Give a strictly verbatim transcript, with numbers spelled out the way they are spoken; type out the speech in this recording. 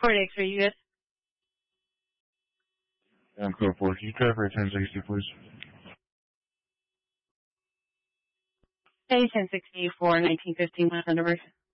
Ford X-ray, you good? I'm code four. Can you try for a ten sixty, please? Hey, ten sixty-four, nineteen fifteen, West Thunderbird.